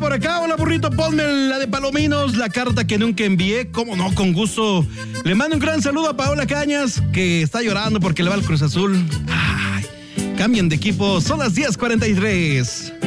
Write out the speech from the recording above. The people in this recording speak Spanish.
por acá. Hola, burrito, ponme la de Palominos, la carta que nunca envié. Cómo no, con gusto. Le mando un gran saludo a Paola Cañas, que está llorando porque le va al Cruz Azul. Ay, cambien de equipo, son las 10:43.